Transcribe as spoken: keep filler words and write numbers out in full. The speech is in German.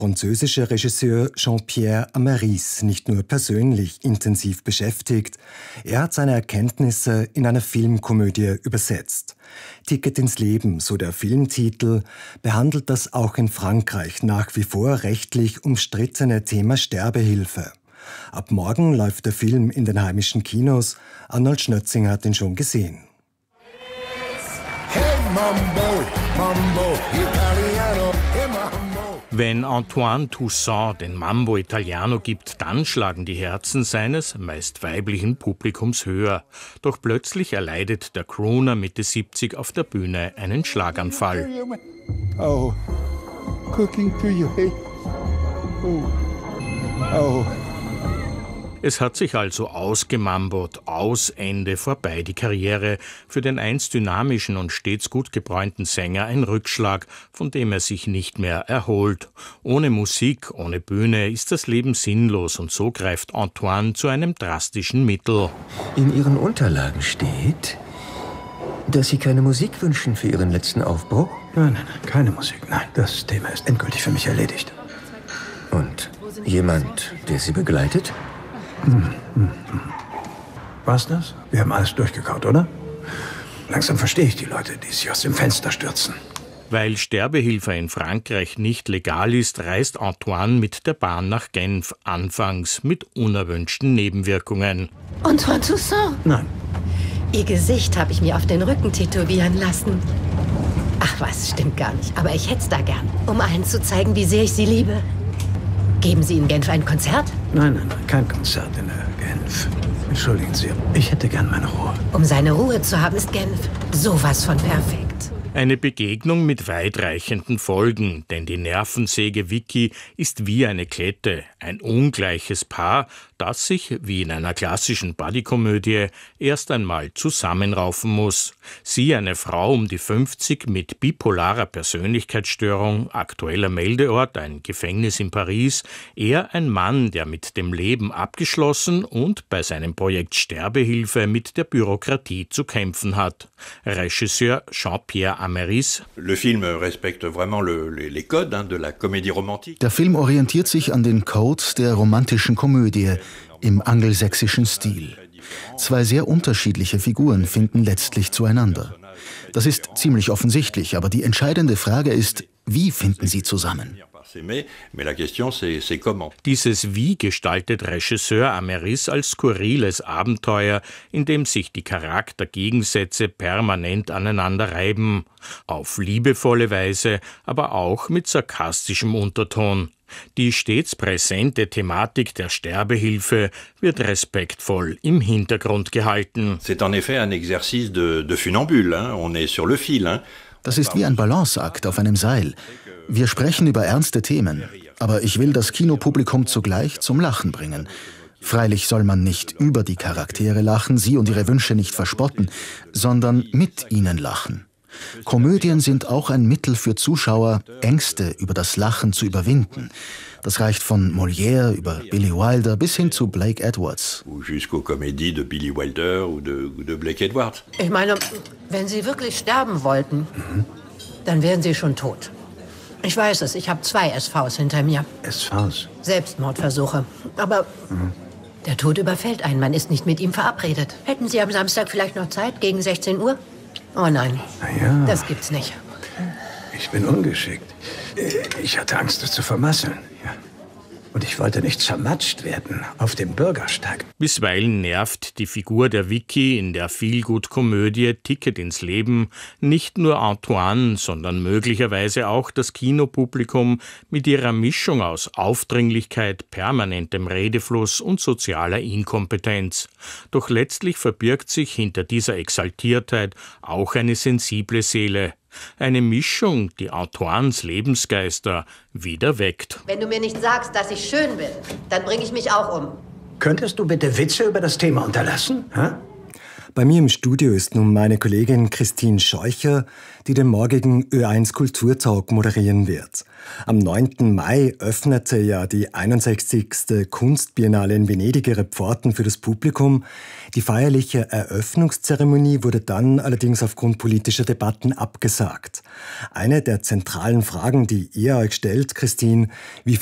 französische Regisseur Jean-Pierre Améris nicht nur persönlich intensiv beschäftigt, er hat seine Erkenntnisse in eine Filmkomödie übersetzt. Ticket ins Leben, so der Filmtitel, behandelt das auch in Frankreich nach wie vor rechtlich umstrittene Thema Sterbehilfe. Ab morgen läuft der Film in den heimischen Kinos. Arnold Schnötzinger hat ihn schon gesehen. Hey Mambo, Mambo, Italiano, hey Mambo. Wenn Antoine Toussaint den Mambo Italiano gibt, dann schlagen die Herzen seines, meist weiblichen Publikums höher. Doch plötzlich erleidet der Crooner Mitte siebzig auf der Bühne einen Schlaganfall. Oh, cooking to you, hey. Oh, oh. Es hat sich also ausgemambot, aus, Ende, vorbei die Karriere. Für den einst dynamischen und stets gut gebräunten Sänger ein Rückschlag, von dem er sich nicht mehr erholt. Ohne Musik, ohne Bühne ist das Leben sinnlos und so greift Antoine zu einem drastischen Mittel. In Ihren Unterlagen steht, dass Sie keine Musik wünschen für Ihren letzten Aufbruch? Nein, nein, nein, keine Musik, nein. Das Thema ist endgültig für mich erledigt. Und jemand, der Sie begleitet? Hm, hm, hm. War's das? Wir haben alles durchgekaut, oder? Langsam verstehe ich die Leute, die sich aus dem Fenster stürzen. Weil Sterbehilfe in Frankreich nicht legal ist, reist Antoine mit der Bahn nach Genf, anfangs mit unerwünschten Nebenwirkungen. Antoine Toussaint? Nein. Ihr Gesicht habe ich mir auf den Rücken tätowieren lassen. Ach was, stimmt gar nicht. Aber ich hätte es da gern, um allen zu zeigen, wie sehr ich sie liebe. Geben Sie in Genf ein Konzert? Nein, nein, nein, kein Konzert in Genf. Entschuldigen Sie, ich hätte gern meine Ruhe. Um seine Ruhe zu haben, ist Genf sowas von perfekt. Eine Begegnung mit weitreichenden Folgen, denn die Nervensäge Vicky ist wie eine Klette, ein ungleiches Paar, das sich, wie in einer klassischen Bodykomödie, erst einmal zusammenraufen muss. Sie, eine Frau um die fünfzig mit bipolarer Persönlichkeitsstörung, aktueller Meldeort, ein Gefängnis in Paris, er ein Mann, der mit dem Leben abgeschlossen und bei seinem Projekt Sterbehilfe mit der Bürokratie zu kämpfen hat. Regisseur Jean-Pierre Améris. Der Film orientiert sich an den Codes der romantischen Komödie im angelsächsischen Stil. Zwei sehr unterschiedliche Figuren finden letztlich zueinander. Das ist ziemlich offensichtlich, aber die entscheidende Frage ist, wie finden sie zusammen? Dieses Wie gestaltet Regisseur Améris als skurriles Abenteuer, in dem sich die Charaktergegensätze permanent aneinander reiben. Auf liebevolle Weise, aber auch mit sarkastischem Unterton. Die stets präsente Thematik der Sterbehilfe wird respektvoll im Hintergrund gehalten. Das ist wie ein Balanceakt auf einem Seil. Wir sprechen über ernste Themen, aber ich will das Kinopublikum zugleich zum Lachen bringen. Freilich soll man nicht über die Charaktere lachen, sie und ihre Wünsche nicht verspotten, sondern mit ihnen lachen. Komödien sind auch ein Mittel für Zuschauer, Ängste über das Lachen zu überwinden. Das reicht von Molière über Billy Wilder bis hin zu Blake Edwards. Ich meine, wenn Sie wirklich sterben wollten, mhm. dann wären Sie schon tot. Ich weiß es, ich habe zwei S Vs hinter mir. S Vs? Selbstmordversuche. Aber mhm. der Tod überfällt einen, man ist nicht mit ihm verabredet. Hätten Sie am Samstag vielleicht noch Zeit, gegen sechzehn Uhr? Oh nein, na ja. Das gibt's nicht. Ich bin ungeschickt. Ich hatte Angst, das zu vermasseln. Ja. Und ich wollte nicht zermatscht werden auf dem Bürgersteig. Bisweilen nervt die Figur der Vicky in der Feelgood-Komödie Ticket ins Leben nicht nur Antoine, sondern möglicherweise auch das Kinopublikum mit ihrer Mischung aus Aufdringlichkeit, permanentem Redefluss und sozialer Inkompetenz. Doch letztlich verbirgt sich hinter dieser Exaltiertheit auch eine sensible Seele. Eine Mischung, die Antoines Lebensgeister wieder weckt. Wenn du mir nicht sagst, dass ich schön bin, dann bringe ich mich auch um. Könntest du bitte Witze über das Thema unterlassen? Hä? Bei mir im Studio ist nun meine Kollegin Christine Scheucher, die den morgigen Ö eins Kulturtalk moderieren wird. Am neunten Mai öffnete ja die einundsechzigste Kunstbiennale in Venedig ihre Pforten für das Publikum. Die feierliche Eröffnungszeremonie wurde dann allerdings aufgrund politischer Debatten abgesagt. Eine der zentralen Fragen, die ihr euch stellt, Christine, wie